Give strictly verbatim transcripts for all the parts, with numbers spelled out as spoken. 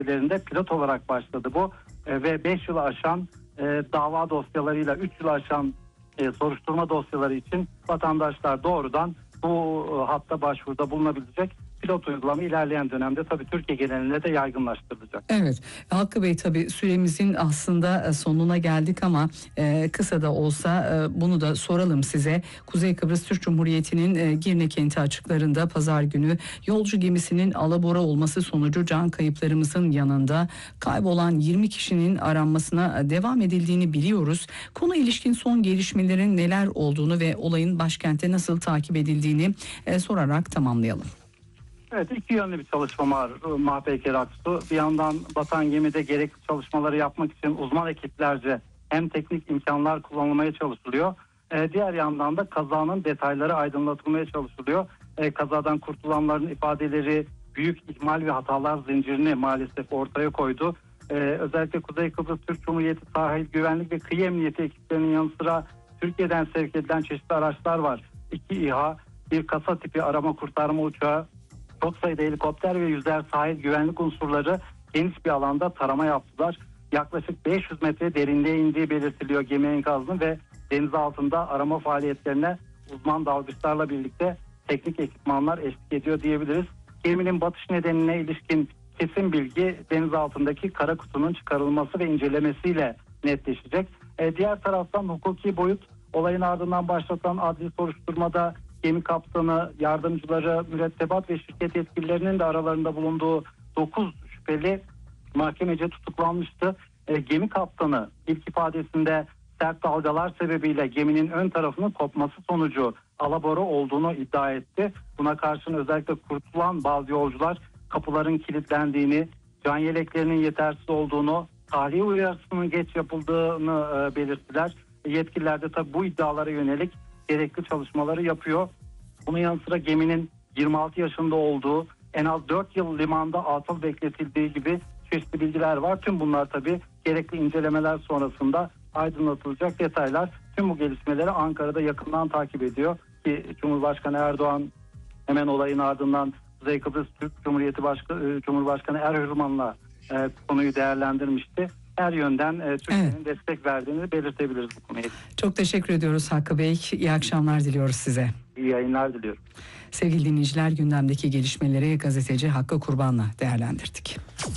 tesilerinde pilot olarak başladı bu e, ve beş yılı aşan e, dava dosyalarıyla üç yılı aşan e, soruşturma dosyaları için vatandaşlar doğrudan bu e, hatta başvuruda bulunabilecek. Pilot uygulama ilerleyen dönemde tabii Türkiye genelinde de yaygınlaştırılacak. Evet, Hakkı Bey, tabii süremizin aslında sonuna geldik ama e, kısa da olsa e, bunu da soralım size. Kuzey Kıbrıs Türk Cumhuriyeti'nin e, Girne kenti açıklarında pazar günü yolcu gemisinin alabora olması sonucu can kayıplarımızın yanında kaybolan yirmi kişinin aranmasına devam edildiğini biliyoruz. Konu ilişkin son gelişmelerin neler olduğunu ve olayın başkentte nasıl takip edildiğini e, sorarak tamamlayalım. Evet, iki yönlü bir çalışma var M H P K Raksu. Bir yandan batan gemide gerekli çalışmaları yapmak için uzman ekiplerce hem teknik imkanlar kullanılmaya çalışılıyor. Ee, diğer yandan da kazanın detayları aydınlatılmaya çalışılıyor. Ee, kazadan kurtulanların ifadeleri büyük ihmal ve hatalar zincirini maalesef ortaya koydu. Ee, özellikle Kuzey Kıbrıs Türk Cumhuriyeti Sahil Güvenlik ve Kıyı Emniyeti ekiplerinin yanı sıra Türkiye'den sevk edilen çeşitli araçlar var. İki İHA, bir kasa tipi arama kurtarma uçağı, çok sayıda helikopter ve yüzer sahil güvenlik unsurları geniş bir alanda tarama yaptılar. Yaklaşık beş yüz metre derinliğe indiği belirtiliyor gemi enkazının ve deniz altında arama faaliyetlerine uzman dalgıçlarla birlikte teknik ekipmanlar eşlik ediyor diyebiliriz. Geminin batış nedenine ilişkin kesin bilgi deniz altındaki kara kutunun çıkarılması ve incelemesiyle netleşecek. E, diğer taraftan hukuki boyut, olayın ardından başlatılan adli soruşturmada gemi kaptanı, yardımcıları, mürettebat ve şirket yetkililerinin de aralarında bulunduğu dokuz şüpheli mahkemece tutuklanmıştı. E, gemi kaptanı ilk ifadesinde sert dalgalar sebebiyle geminin ön tarafının kopması sonucu alabora olduğunu iddia etti. Buna karşın özellikle kurtulan bazı yolcular kapıların kilitlendiğini, can yeleklerinin yetersiz olduğunu, tahliye uyarısının geç yapıldığını e, belirttiler. E, yetkililer de tabii bu iddialara yönelik gerekli çalışmaları yapıyor. Bunun yanı sıra geminin yirmi altı yaşında olduğu, en az dört yıl limanda atıl bekletildiği gibi çeşitli bilgiler var. Tüm bunlar tabii gerekli incelemeler sonrasında aydınlatılacak detaylar. Tüm bu gelişmeleri Ankara'da yakından takip ediyor ki Cumhurbaşkanı Erdoğan hemen olayın ardından Kuzey Kıbrıs Türk Cumhuriyeti Başkanı, Cumhurbaşkanı Erhürman'la e, konuyu değerlendirmişti. Her yönden e, Türkiye'nin evet. destek verdiğini belirtebiliriz bu konuya. Çok teşekkür ediyoruz Hakkı Bey. İyi akşamlar diliyoruz size. İyi yayınlar diliyorum. Sevgili dinleyiciler, gündemdeki gelişmeleri gazeteci Hakkı Kurban'la değerlendirdik.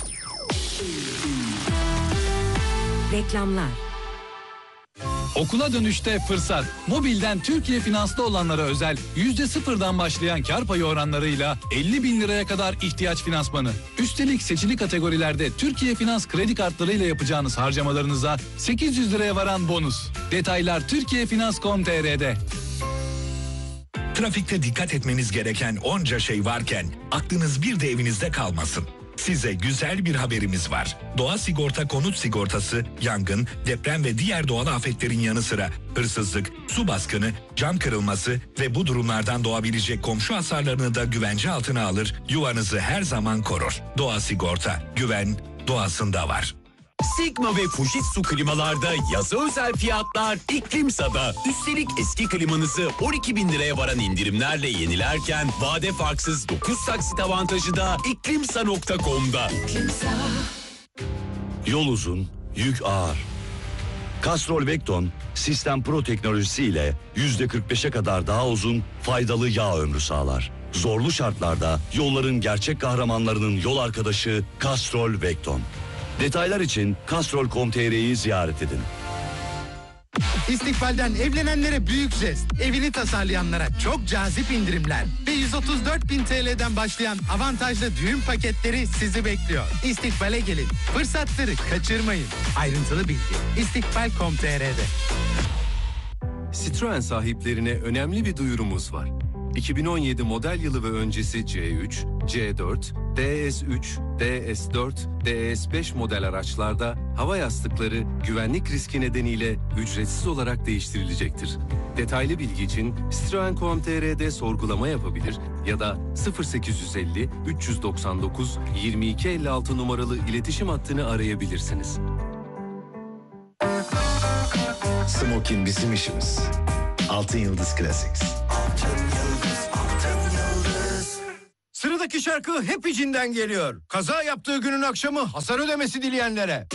Reklamlar. Okula dönüşte fırsat. Mobilden Türkiye Finans'ta olanlara özel yüzde sıfırdan başlayan kar payı oranlarıyla elli bin liraya kadar ihtiyaç finansmanı. Üstelik seçili kategorilerde Türkiye Finans kredi kartlarıyla yapacağınız harcamalarınıza sekiz yüz liraya varan bonus. Detaylar türkiye finans nokta com nokta tr'de. Trafikte dikkat etmeniz gereken onca şey varken aklınız bir de evinizde kalmasın. Size güzel bir haberimiz var. Doğa Sigorta Konut Sigortası, yangın, deprem ve diğer doğal afetlerin yanı sıra hırsızlık, su baskını, cam kırılması ve bu durumlardan doğabilecek komşu hasarlarını da güvence altına alır, yuvanızı her zaman korur. Doğa Sigorta, güven doğasında var. Sigma ve Fujitsu klimalarda yaza özel fiyatlar İklimsa'da. Üstelik eski klimanızı on iki bin liraya varan indirimlerle yenilerken vade farksız dokuz taksit avantajı da iklimsa nokta com'da. Yol uzun, yük ağır. Castrol Vecton Sistem Pro teknolojisiyle yüzde kırk beşe kadar daha uzun faydalı yağ ömrü sağlar. Zorlu şartlarda yolların gerçek kahramanlarının yol arkadaşı Castrol Vecton. Detaylar için castrol nokta com nokta tr'yi ziyaret edin. İstikbal'den evlenenlere büyük jest, evini tasarlayanlara çok cazip indirimler ve yüz otuz dört bin T L'den başlayan avantajlı düğün paketleri sizi bekliyor. İstikbal'e gelin, fırsatları kaçırmayın. Ayrıntılı bilgi istikbal nokta com nokta tr'de. Citroen sahiplerine önemli bir duyurumuz var. iki bin on yedi model yılı ve öncesi C üç, C dört, D S üç, D S dört, D S beş model araçlarda hava yastıkları güvenlik riski nedeniyle ücretsiz olarak değiştirilecektir. Detaylı bilgi için citroen nokta com nokta tr'de sorgulama yapabilir ya da sıfır sekiz yüz elli üç yüz doksan dokuz yirmi iki elli altı numaralı iletişim hattını arayabilirsiniz. Smokin bizim işimiz. Altın Yıldız Classics. Sıradaki şarkı hep içinden geliyor. Kaza yaptığı günün akşamı hasar ödemesi dileyenlere.